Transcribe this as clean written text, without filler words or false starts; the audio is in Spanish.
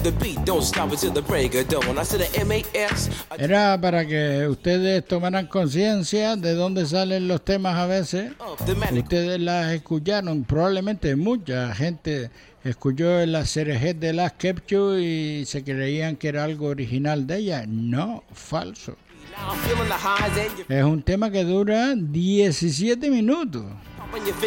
Era para que ustedes tomaran conciencia de dónde salen los temas a veces. Ustedes las escucharon, probablemente mucha gente escuchó el Cerejet de Last Capture y se creían que era algo original de ella. No, falso. Es un tema que dura 17 minutos.